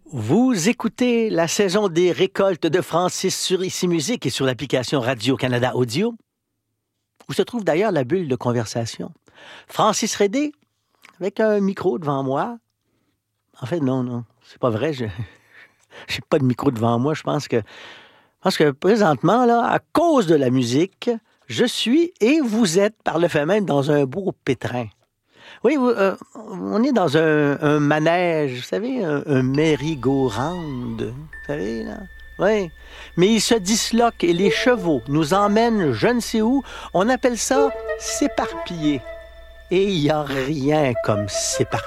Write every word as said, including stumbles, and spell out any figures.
Vous écoutez la saison des récoltes de Francis sur Ici Musique et sur l'application Radio-Canada Audio, où se trouve d'ailleurs la bulle de conversation. Francis Redé, avec un micro devant moi. En fait, non, non, c'est pas vrai. Je n'ai pas de micro devant moi. Je pense que, je pense que présentement, là, à cause de la musique, je suis et vous êtes, par le fait même, dans un beau pétrin. Oui, euh, on est dans un, un manège, vous savez, un, un merry-go-round, vous savez, là. Oui, mais il se disloque et les chevaux nous emmènent je ne sais où. On appelle ça s'éparpiller. Et il n'y a rien comme s'éparpiller.